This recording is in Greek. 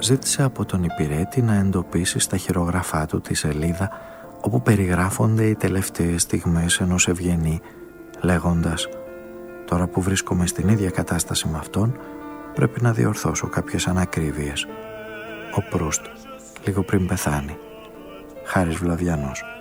ζήτησε από τον υπηρέτη να εντοπίσει στα χειρογραφά του τη σελίδα όπου περιγράφονται οι τελευταίες στιγμές ενός ευγενή, λέγοντας «Τώρα που βρίσκομαι στην ίδια κατάσταση με αυτόν, πρέπει να διορθώσω κάποιες ανακρίβειες». Ο Προύστ, λίγο πριν πεθάνει. Χάρης Βλαβιανός.